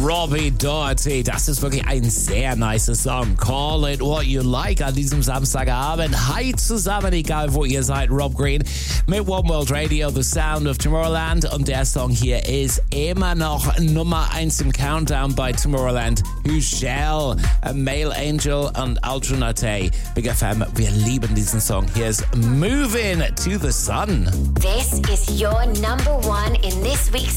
Robbie Doherty. Das ist wirklich ein sehr nicer Song. Call it what you like an diesem Samstagabend. Hi zusammen, egal wo ihr seid. Rob Green mit One World Radio, The Sound of Tomorrowland. Und der Song hier ist immer noch Nummer 1 im Countdown bei Tomorrowland. Hushell, Male Angel und Altronate. Big FM, wir lieben diesen Song. Hier ist Moving to the Sun. This is your number one in this week's